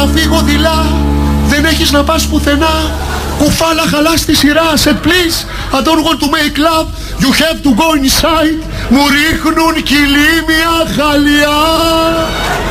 να φύγω δειλά, δεν έχεις να πας πουθενά. Κουφάλα χαλάς τη σειρά. Said please, I don't want to make love, you have to go inside. Μου ρίχνουν κυλίμια χαλιά.